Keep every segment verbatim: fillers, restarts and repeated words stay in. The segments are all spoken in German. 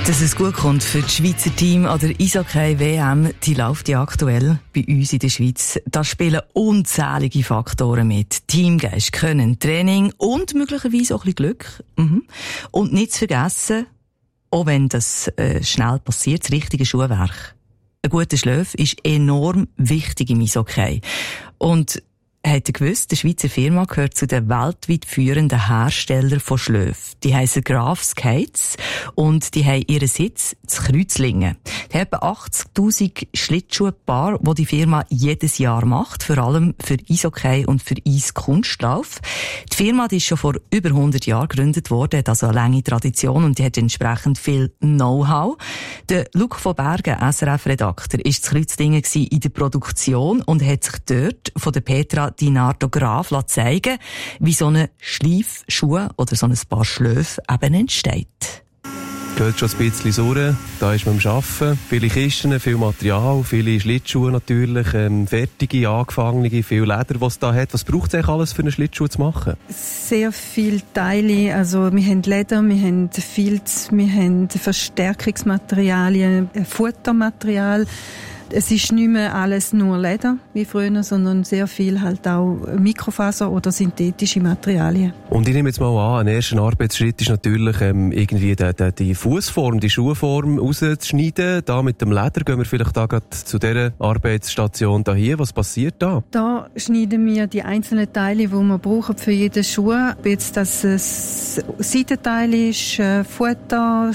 Dass es gut kommt für das Schweizer Team an der Eishockey-W M, die läuft ja aktuell bei uns in der Schweiz. Da spielen unzählige Faktoren mit. Teamgeist, Können, Training und möglicherweise auch ein bisschen Glück. Mhm. Und nicht zu vergessen, auch wenn das äh, schnell passiert, das richtige Schuhwerk. Ein guter Schlaf ist enorm wichtig im Eishockey. Und habt ihr gewusst, die Schweizer Firma gehört zu den weltweit führenden Herstellern von Schläfen. Die heissen Graf Skates und die haben ihren Sitz in Kreuzlingen. Die haben achtzigtausend Schlittschuhpaare, die die Firma jedes Jahr macht, vor allem für Eishockey und für Eiskunstlauf. Die Firma die ist schon vor über hundert Jahren gegründet worden, hat also eine lange Tradition und die hat entsprechend viel Know-how. Der Luc von Bergen, S R F-Redakteur, war in Kreuzlingen in der Produktion und hat sich dort von der Petra Di Nardo Graf zeigen, wie so eine Schleifschuhe oder so ein paar Schläfe eben entsteht. Geht schon ein bisschen sauer. Da ist man am Arbeiten. Viele Kisten, viel Material, viele Schlittschuhe natürlich, ähm, fertige, angefangene, viel Leder, was es da hat. Was braucht es eigentlich alles für einen Schlittschuh zu machen? Sehr viele Teile. Also wir haben Leder, wir haben Filz, wir haben Verstärkungsmaterialien, Futtermaterial. Es ist nicht mehr alles nur Leder wie früher, sondern sehr viel halt auch Mikrofaser oder synthetische Materialien. Und ich nehme jetzt mal an, ein erster Arbeitsschritt ist natürlich ähm, irgendwie die, die, die Fußform, die Schuhform rauszuschneiden. Da mit dem Leder gehen wir vielleicht da gerade zu dieser Arbeitsstation da hier. Was passiert da? Da schneiden wir die einzelnen Teile, die wir brauchen für jeden Schuh. Ob jetzt das ein Seitenteil ist, Futter.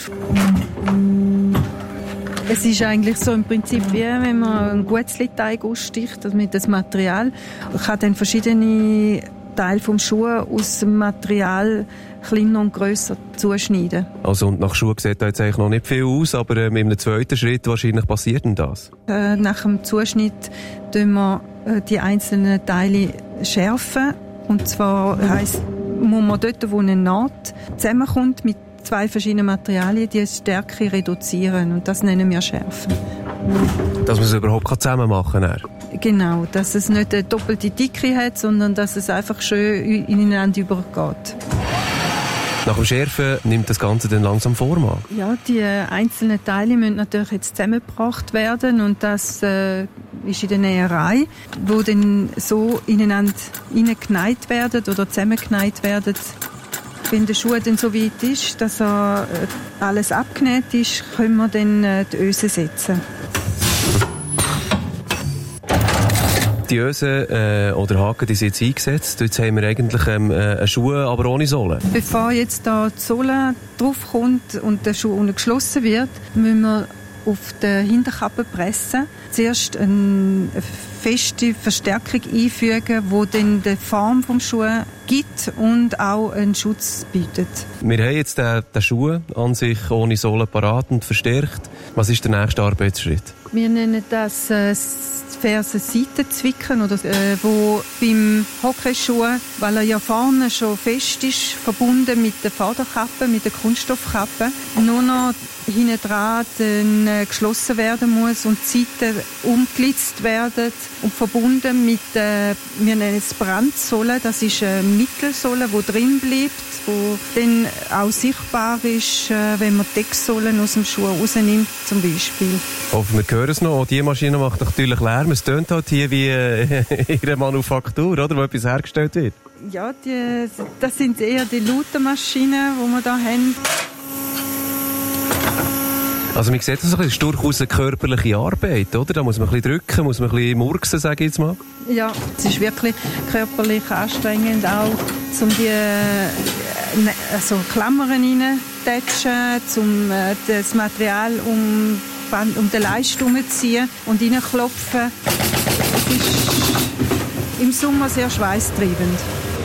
Es ist eigentlich so im Prinzip wie wenn man einen Guetzli-Teig aussticht, also mit das Material. Man kann dann verschiedene Teile vom Schuh aus dem Material kleiner und grösser zuschneiden. Also und nach Schuh sieht da jetzt eigentlich noch nicht viel aus, aber äh, mit einem zweiten Schritt wahrscheinlich passiert denn das? Äh, nach dem Zuschnitt tun wir äh, die einzelnen Teile schärfen. Und zwar heisst, muss man dort, wo eine Naht zusammenkommt, mit zwei verschiedene Materialien, die Stärke reduzieren. Und das nennen wir Schärfen. Dass man es überhaupt zusammen machen kann? Genau, dass es nicht eine doppelte Dicke hat, sondern dass es einfach schön ineinander übergeht. Nach dem Schärfen nimmt das Ganze dann langsam Form an? Ja, die einzelnen Teile müssen natürlich jetzt zusammengebracht werden und das äh, ist in der Näherei, wo dann so ineinander hineingenäht werden oder zusammengenäht werden. Wenn der Schuh dann so weit ist, dass er alles abgenäht ist, können wir dann die Öse setzen. Die Öse äh, oder Haken, die sind jetzt eingesetzt. Jetzt haben wir eigentlich ähm, äh, Schuhe, aber ohne Sohle. Bevor jetzt da die Sohle draufkommt und der Schuh unten geschlossen wird, müssen wir auf der Hinterkappe pressen. Zuerst eine feste Verstärkung einfügen, die dann die Form des Schuhs gibt und auch einen Schutz bietet. Wir haben jetzt den, den Schuh an sich ohne Sohle parat und verstärkt. Was ist der nächste Arbeitsschritt? Wir nennen das äh, Fersenseitenzwicken, oder äh, wo beim Hockeyschuh, weil er ja vorne schon fest ist, verbunden mit der Vorderkappe, mit der Kunststoffkappe, nur noch hinten dran dann, äh, geschlossen werden muss und die Seiten umgelitzt werden und verbunden mit, äh, wir nennen es Brandsohle, das ist eine Mittelsohle, die drin bleibt, die dann auch sichtbar ist, äh, wenn man die Decksohlen aus dem Schuh rausnimmt, zum Beispiel. Hoffen wir hören es noch. Auch diese Maschine macht natürlich Lärm. Es tönt halt hier wie äh, ihre Manufaktur, oder, wo etwas hergestellt wird. Ja, die, das sind eher die lauten Maschinen, die wir hier haben. Also man sieht, das ist durchaus eine körperliche Arbeit, oder? Da muss man ein bisschen drücken, muss man ein bisschen murksen, sage ich jetzt mal. Ja, es ist wirklich körperlich anstrengend, auch um die also Klammern reinzutatschen, um das Material um, um den Leist herumzuziehen und reinklopfen. Es ist im Sommer sehr schweißtreibend.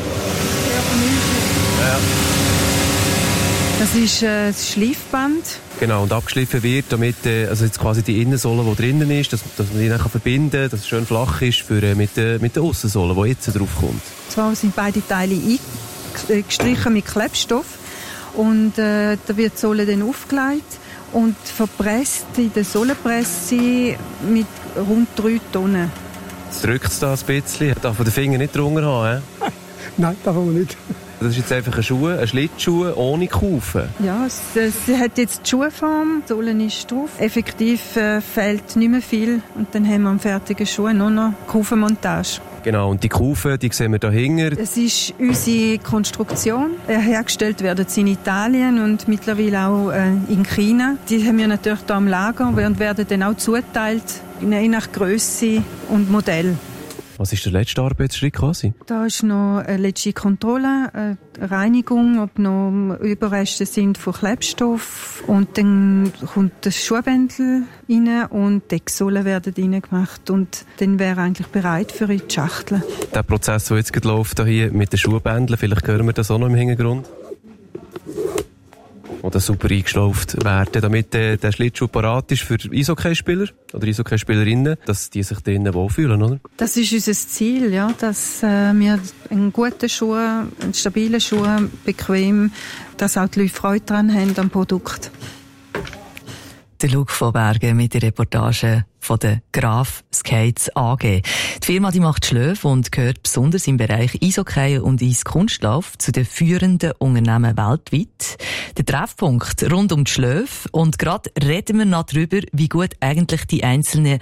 Ja. Das ist äh, das Schleifband. Genau, und abgeschliffen wird, damit äh, also jetzt quasi die Innensohle, die drinnen ist, dass, dass man die dann verbinden kann, dass es schön flach ist für, äh, mit, äh, mit der Aussensohle, die jetzt drauf kommt. Zwar sind beide Teile eingestrichen mit Klebstoff und äh, da wird die Sohle dann aufgelegt und verpresst in der Sohlenpresse mit rund drei Tonnen. Jetzt drückt es da ein bisschen. Darf man den Finger nicht drunter haben? Nein, darf man nicht. Das ist jetzt einfach ein Schuh, ein Schlittschuh ohne Kufen. Ja, es, es hat jetzt die Schuhform, die Sohle ist drauf. Effektiv äh, fehlt nicht mehr viel und dann haben wir am fertigen Schuh nur noch Kufenmontage. Genau, und die Kufen, die sehen wir da hinten. Es ist unsere Konstruktion. Hergestellt werden sie in Italien und mittlerweile auch äh, in China. Die haben wir natürlich hier am Lager und werden dann auch zuteilt, je nach Grösse und Modell. Was ist der letzte Arbeitsschritt quasi? Da ist noch eine letzte Kontrolle, eine Reinigung, ob noch Überreste sind von Klebstoff. Und dann kommt das Schuhbändel rein und die Decksohlen werden reingemacht. Und dann wäre eigentlich bereit für die Schachtel. Der Prozess, der jetzt gerade läuft, hier mit den Schuhbändeln, vielleicht hören wir das auch noch im Hintergrund. Oder super eingeschlauft werden, damit äh, der Schlittschuh parat ist für Eishockeyspieler oder Eishockeyspielerinnen, dass die sich drinnen wohlfühlen, oder? Das ist unser Ziel, ja, dass äh, wir einen guten Schuh, einen stabilen Schuh, bequem, dass auch die Leute Freude daran haben am Produkt. Der Luc von Bergen mit der Reportage von der Graf Skates A G. Die Firma die macht Schläfe und gehört besonders im Bereich Eishockey und Eiskunstlauf zu den führenden Unternehmen weltweit. Der Treffpunkt rund um die Schläfe. Und gerade reden wir noch darüber, wie gut eigentlich die einzelnen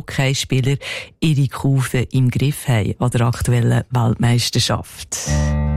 Hockeyspieler ihre Kufen im Griff haben an der aktuellen Weltmeisterschaft.